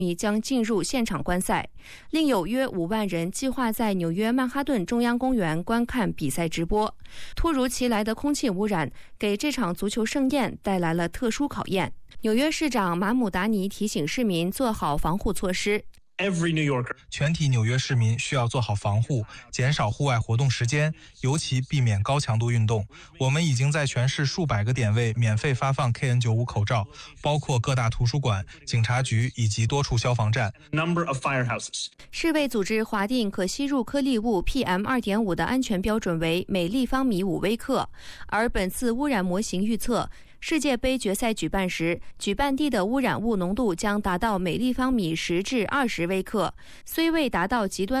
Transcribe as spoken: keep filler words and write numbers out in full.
迷将进入现场观赛，另有约五万人计划在纽约曼哈顿中央公园观看比赛直播。突如其来的空气污染给这场足球盛宴带来了特殊考验。纽约市长马姆达尼提醒市民做好防护措施。 全体纽约市民需要做好防护，减少户外活动时间，尤其避免高强度运动。我们已经在全市数百个点位免费发放 K N 九十五 口罩，包括各大图书馆、警察局以及多处消防站。 世卫组织划定可吸入颗粒物 P M 二点五 的安全标准为每立方米五微克，而本次污染模型预测，世界杯决赛举办时，举办地的污染物浓度将达到每立方米十至二十微克，虽未达到极端